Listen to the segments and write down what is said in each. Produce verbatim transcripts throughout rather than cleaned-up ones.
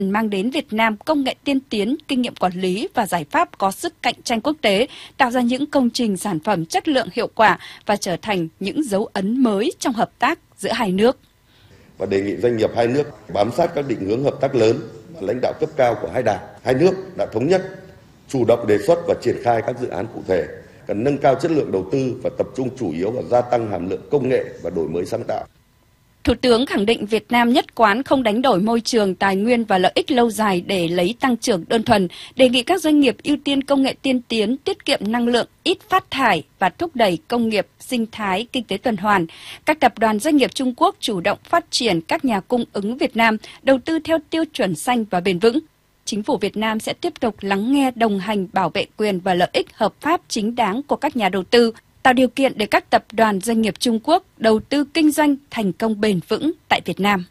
mang đến Việt Nam công nghệ tiên tiến, kinh nghiệm quản lý và giải pháp có sức cạnh tranh quốc tế, tạo ra những công trình sản phẩm chất lượng hiệu quả và trở thành những dấu ấn mới trong hợp tác giữa hai nước. Và đề nghị doanh nghiệp hai nước bám sát các định hướng hợp tác lớn mà lãnh đạo cấp cao của hai đảng, hai nước đã thống nhất, chủ động đề xuất và triển khai các dự án cụ thể, cần nâng cao chất lượng đầu tư và tập trung chủ yếu vào gia tăng hàm lượng công nghệ và đổi mới sáng tạo. Thủ tướng khẳng định Việt Nam nhất quán không đánh đổi môi trường, tài nguyên và lợi ích lâu dài để lấy tăng trưởng đơn thuần, đề nghị các doanh nghiệp ưu tiên công nghệ tiên tiến, tiết kiệm năng lượng, ít phát thải và thúc đẩy công nghiệp, sinh thái, kinh tế tuần hoàn. Các tập đoàn doanh nghiệp Trung Quốc chủ động phát triển các nhà cung ứng Việt Nam, đầu tư theo tiêu chuẩn xanh và bền vững. Chính phủ Việt Nam sẽ tiếp tục lắng nghe, đồng hành, bảo vệ quyền và lợi ích hợp pháp chính đáng của các nhà đầu tư, tạo điều kiện để các tập đoàn doanh nghiệp Trung Quốc đầu tư kinh doanh thành công bền vững tại Việt Nam.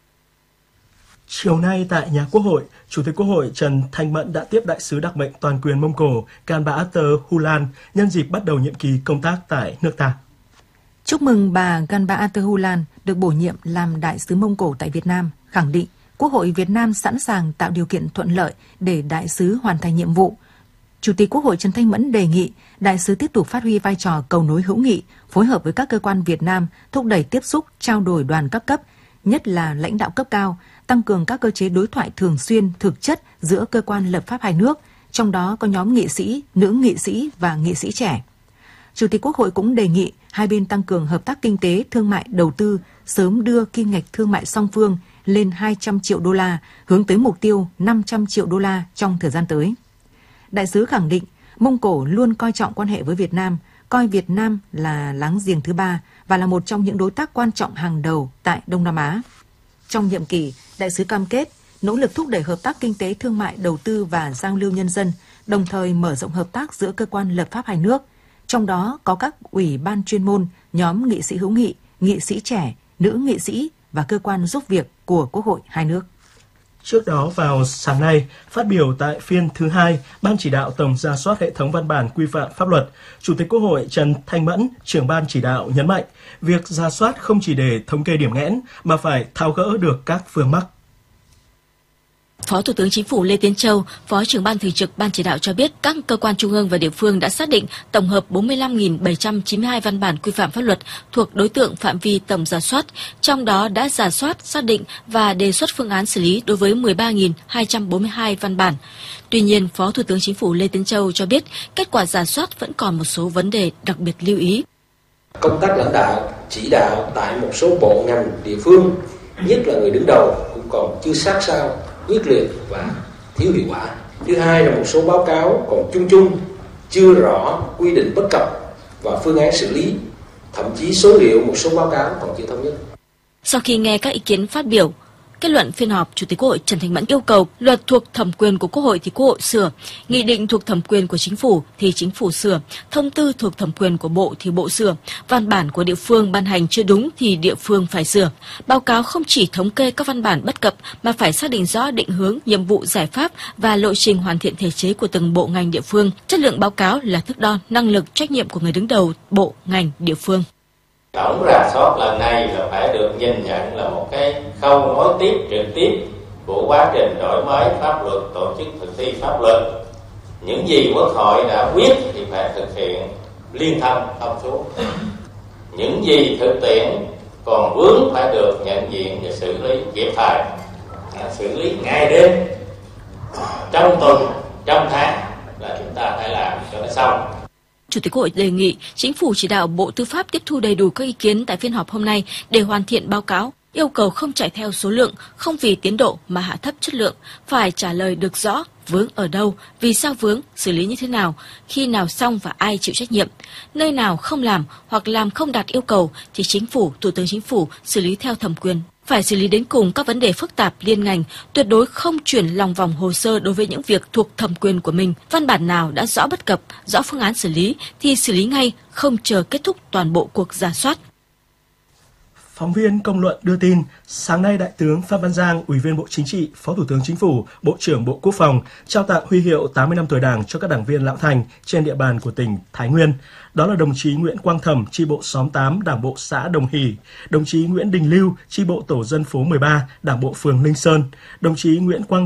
Chiều nay tại nhà Quốc hội, Chủ tịch Quốc hội Trần Thanh Mẫn đã tiếp đại sứ đặc mệnh toàn quyền Mông Cổ Ganbater Hulan nhân dịp bắt đầu nhiệm kỳ công tác tại nước ta. Chúc mừng bà Ganbater Hulan được bổ nhiệm làm đại sứ Mông Cổ tại Việt Nam, khẳng định Quốc hội Việt Nam sẵn sàng tạo điều kiện thuận lợi để đại sứ hoàn thành nhiệm vụ. Chủ tịch Quốc hội Trần Thanh Mẫn đề nghị đại sứ tiếp tục phát huy vai trò cầu nối hữu nghị, phối hợp với các cơ quan Việt Nam thúc đẩy tiếp xúc, trao đổi đoàn các cấp, nhất là lãnh đạo cấp cao, tăng cường các cơ chế đối thoại thường xuyên, thực chất giữa cơ quan lập pháp hai nước, trong đó có nhóm nghị sĩ, nữ nghị sĩ và nghị sĩ trẻ. Chủ tịch Quốc hội cũng đề nghị hai bên tăng cường hợp tác kinh tế, thương mại, đầu tư, sớm đưa kim ngạch thương mại song phương lên hai trăm triệu đô la, hướng tới mục tiêu năm trăm triệu đô la trong thời gian tới. Đại sứ khẳng định Mông Cổ luôn coi trọng quan hệ với Việt Nam, coi Việt Nam là láng giềng thứ ba và là một trong những đối tác quan trọng hàng đầu tại Đông Nam Á. Trong nhiệm kỳ, đại sứ cam kết nỗ lực thúc đẩy hợp tác kinh tế, thương mại, đầu tư và giao lưu nhân dân, đồng thời mở rộng hợp tác giữa cơ quan lập pháp hai nước, trong đó có các ủy ban chuyên môn, nhóm nghị sĩ hữu nghị, nghị sĩ trẻ, nữ nghị sĩ và cơ quan giúp việc của Quốc hội hai nước. Trước đó vào sáng nay, phát biểu tại phiên thứ hai, Ban chỉ đạo tổng rà soát hệ thống văn bản quy phạm pháp luật, Chủ tịch Quốc hội Trần Thanh Mẫn, trưởng ban chỉ đạo nhấn mạnh, việc rà soát không chỉ để thống kê điểm nghẽn mà phải tháo gỡ được các vướng mắc. Phó Thủ tướng Chính phủ Lê Tiến Châu, Phó trưởng ban thường trực Ban chỉ đạo cho biết các cơ quan trung ương và địa phương đã xác định tổng hợp bốn mươi lăm nghìn bảy trăm chín mươi hai văn bản quy phạm pháp luật thuộc đối tượng phạm vi tổng rà soát, trong đó đã rà soát, xác định và đề xuất phương án xử lý đối với mười ba nghìn hai trăm bốn mươi hai văn bản. Tuy nhiên, Phó Thủ tướng Chính phủ Lê Tiến Châu cho biết kết quả rà soát vẫn còn một số vấn đề đặc biệt lưu ý. Công tác lãnh đạo, chỉ đạo tại một số bộ ngành địa phương, nhất là người đứng đầu cũng còn chưa sát sao, quyết liệt và thiếu hiệu quả. Thứ hai là một số báo cáo còn chung chung, chưa rõ quy định bất cập và phương án xử lý, thậm chí số liệu một số báo cáo còn chưa thống nhất. Sau khi nghe các ý kiến phát biểu, kết luận phiên họp, Chủ tịch Quốc hội Trần Thanh Mẫn yêu cầu luật thuộc thẩm quyền của Quốc hội thì Quốc hội sửa, nghị định thuộc thẩm quyền của Chính phủ thì Chính phủ sửa, thông tư thuộc thẩm quyền của Bộ thì Bộ sửa, văn bản của địa phương ban hành chưa đúng thì địa phương phải sửa. Báo cáo không chỉ thống kê các văn bản bất cập mà phải xác định rõ định hướng, nhiệm vụ, giải pháp và lộ trình hoàn thiện thể chế của từng bộ ngành địa phương. Chất lượng báo cáo là thước đo năng lực, trách nhiệm của người đứng đầu bộ ngành địa phương. Tổng rà soát lần này là phải được nhìn nhận là một cái khâu nối tiếp trực tiếp của quá trình đổi mới pháp luật, tổ chức thực thi pháp luật. Những gì Quốc hội đã quyết thì phải thực hiện liên thông thông suốt. Những gì thực tiễn còn vướng phải được nhận diện và xử lý kịp thời, xử lý ngày đêm, trong tuần, trong tháng là chúng ta phải làm cho nó xong. Chủ tịch Quốc hội đề nghị Chính phủ chỉ đạo Bộ Tư pháp tiếp thu đầy đủ các ý kiến tại phiên họp hôm nay để hoàn thiện báo cáo, yêu cầu không chạy theo số lượng, không vì tiến độ mà hạ thấp chất lượng, phải trả lời được rõ vướng ở đâu, vì sao vướng, xử lý như thế nào, khi nào xong và ai chịu trách nhiệm. Nơi nào không làm hoặc làm không đạt yêu cầu thì Chính phủ, Thủ tướng Chính phủ xử lý theo thẩm quyền. Phải xử lý đến cùng các vấn đề phức tạp liên ngành, tuyệt đối không chuyển lòng vòng hồ sơ đối với những việc thuộc thẩm quyền của mình. Văn bản nào đã rõ bất cập, rõ phương án xử lý thì xử lý ngay, không chờ kết thúc toàn bộ cuộc rà soát. Phóng viên Công luận đưa tin, sáng nay Đại tướng Phan Văn Giang, Ủy viên Bộ Chính trị, Phó Thủ tướng Chính phủ, Bộ trưởng Bộ Quốc phòng trao tặng huy hiệu tám mươi năm tuổi Đảng cho các đảng viên lão thành trên địa bàn của tỉnh Thái Nguyên. Đó là đồng chí Nguyễn Quang Thẩm, chi bộ xóm tám, Đảng bộ xã Đồng Hỷ, đồng chí Nguyễn Đình Lưu, chi bộ tổ dân phố mười ba, Đảng bộ phường Ninh Sơn, đồng chí Nguyễn Quang